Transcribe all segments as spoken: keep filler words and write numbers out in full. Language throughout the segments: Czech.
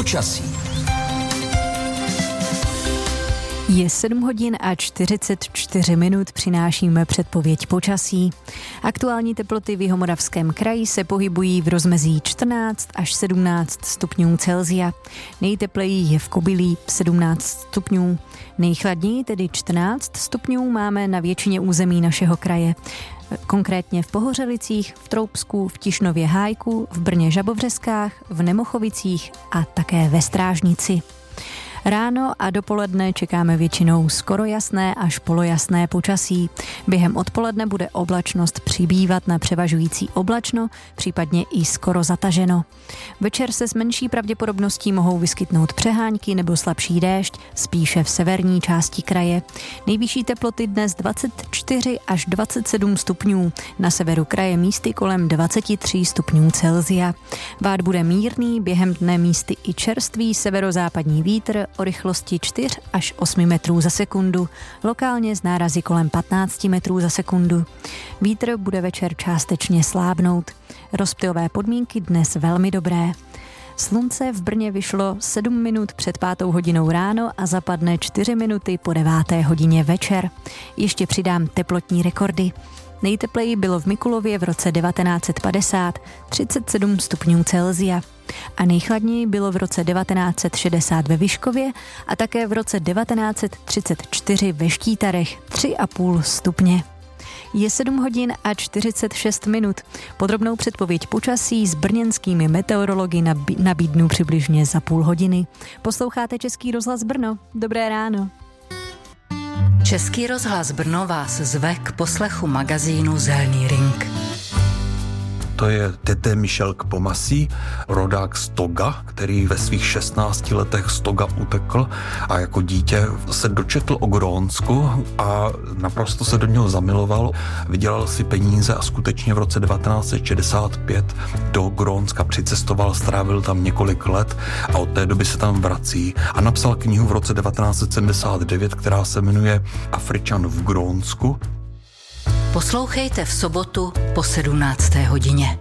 Počasí. Je sedm hodin a čtyřicet čtyři minut, přinášíme předpověď počasí. Aktuální teploty v Jihomoravském kraji se pohybují v rozmezí čtrnáct až sedmnáct stupňů Celsia. Nejtepleji je v Kobylí sedmnáct stupňů. Nejchladněji, tedy čtrnáct stupňů, máme na většině území našeho kraje. Konkrétně v Pohořelicích, v Troubsku, v Tišnově Hájku, v Brně Žabovřeskách, v Nemochovicích a také ve Strážnici. Ráno a dopoledne čekáme většinou skoro jasné až polojasné počasí. Během odpoledne bude oblačnost přibývat na převažující oblačno, případně i skoro zataženo. Večer se s menší pravděpodobností mohou vyskytnout přehánky nebo slabší déšť, spíše v severní části kraje. Nejvyšší teploty dnes dvacet čtyři až dvacet sedm stupňů, na severu kraje místy kolem dvacet tři stupňů Celsia. Vád bude mírný, během dne místy i čerstvý severozápadní vítr o rychlosti čtyři až osm metrů za sekundu, lokálně z nárazy kolem patnáct metrů za sekundu. Vítr bude večer částečně slábnout. Rozptylové podmínky dnes velmi dobré. Slunce v Brně vyšlo sedm minut před pátou hodinou ráno a zapadne čtyři minuty po deváté hodině večer. Ještě přidám teplotní rekordy. Nejtepleji bylo v Mikulově v roce devatenáct set padesát třicet sedm stupňů Celsia. A nejchladněji bylo v roce devatenáct set šedesát ve Vyškově a také v roce devatenáct set třicet čtyři ve Štítarech tři a půl stupně. Je sedm hodin a čtyřicet šest minut. Podrobnou předpověď počasí s brněnskými meteorology nabídnu přibližně za půl hodiny. Posloucháte Český rozhlas Brno. Dobré ráno. Český rozhlas Brno vás zve k poslechu magazínu Zelný ring. To je Tete Michel Kpomasí, rodák z Toga, který ve svých šestnácti letech z Toga utekl a jako dítě se dočetl o Grónsku a naprosto se do něho zamiloval. Vydělal si peníze a skutečně v roce devatenáct set šedesát pět do Grónska přicestoval, strávil tam několik let a od té doby se tam vrací a napsal knihu v roce devatenáct set sedmdesát devět, která se jmenuje Afričan v Grónsku. Poslouchejte v sobotu po sedmnácté hodině.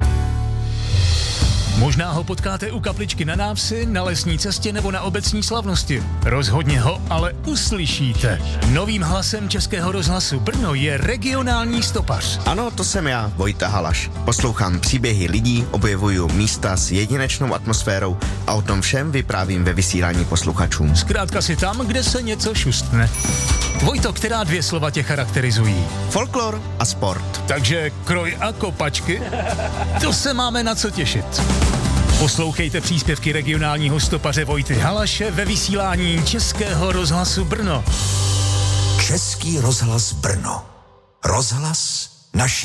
Možná ho potkáte u kapličky na návsi, na lesní cestě nebo na obecní slavnosti. Rozhodně ho ale uslyšíte. Novým hlasem Českého rozhlasu Brno je regionální stopař. Ano, to jsem já, Vojta Halaš. Poslouchám příběhy lidí, objevuju místa s jedinečnou atmosférou a o tom všem vyprávím ve vysílání posluchačům. Zkrátka si tam, kde se něco šustne. Vojto, která dvě slova tě charakterizují? Folklor a sport. Takže kroj a kopačky? To se máme na co těšit. Poslouchejte příspěvky regionálního stopaře Vojty Halaše ve vysílání Českého rozhlasu Brno. Český rozhlas Brno. Rozhlas naší